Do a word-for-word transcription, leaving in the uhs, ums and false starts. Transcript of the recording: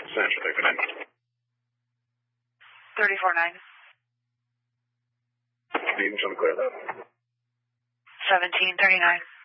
percent. Should they come in? thirty-four nine. Stephen, show me clear that. seventeen thirty-nine.